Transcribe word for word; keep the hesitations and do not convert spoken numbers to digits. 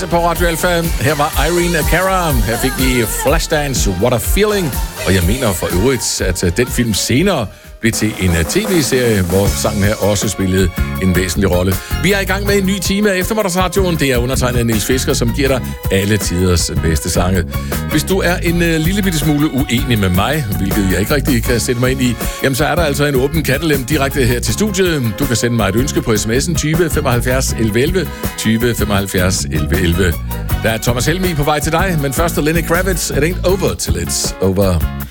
På Radio Alpha. Her var Irene Cara. Her fik vi Flashdance, What a Feeling. Og jeg mener for øvrigt, at den film senere blev til en tv-serie, hvor sangen her også spillede en væsentlig rolle. Vi er i gang med en ny time af Eftermiddagsradioen. Det er undertegnet Niels Fisker, som giver dig alle tiders bedste sange. Hvis du er en uh, lille bitte smule uenig med mig, hvilket jeg ikke rigtig kan sætte mig ind i, jamen så er der altså en åben kattelem direkte her til studiet. Du kan sende mig et ønske på sms'en tyve femoghalvfjerds elleve elleve, tyve femoghalvfjerds elleve elleve. Der er Thomas Helmig på vej til dig, men først er Lenny Kravitz, It Ain't Over Till It's Over.